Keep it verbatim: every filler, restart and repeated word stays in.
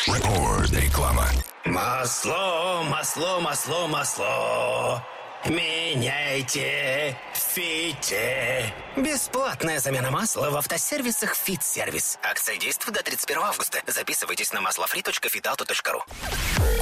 Реклама. Масло, масло, масло, масло. Меняйте в Фите. Бесплатная замена масла в автосервисах «Фит-сервис». Акция действует до тридцать первого августа. Записывайтесь на маслофри точка фитауто точка ру.